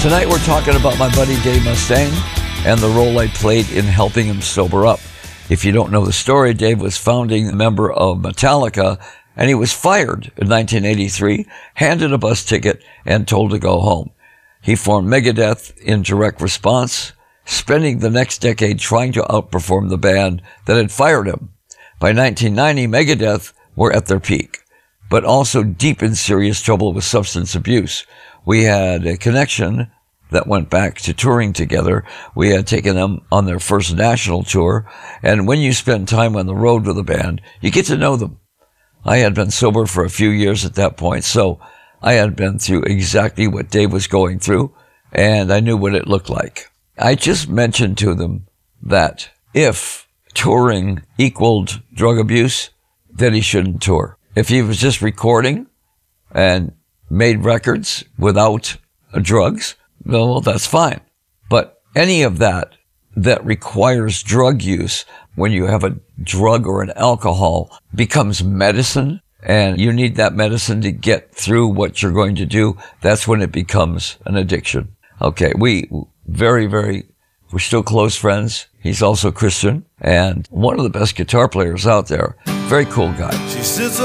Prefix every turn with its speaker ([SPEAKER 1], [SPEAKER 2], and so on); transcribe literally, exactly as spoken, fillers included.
[SPEAKER 1] Tonight we're talking about my buddy Dave Mustaine and the role I played in helping him sober up. If you don't know the story, Dave was founding member of Metallica, and he was fired in nineteen eighty-three, handed a bus ticket, and told to go home. He formed Megadeth in direct response, spending the next decade trying to outperform the band that had fired him. By nineteen ninety, Megadeth were at their peak, but also deep in serious trouble with substance abuse. We had a connection that went back to touring together. We had taken them on their first national tour, and when you spend time on the road with a band, you get to know them. I had been sober for a few years at that point, so I had been through exactly what Dave was going through, and I knew what it looked like. I just mentioned to them that if touring equaled drug abuse, then he shouldn't tour. If he was just recording and made records without drugs, well, that's fine. But any of that that requires drug use, when you have a drug or an alcohol, becomes medicine, and you need that medicine to get through what you're going to do, that's when it becomes an addiction. Okay, we very, very, we're still close friends. He's also Christian, and one of the best guitar players out there. Very cool guy. She sits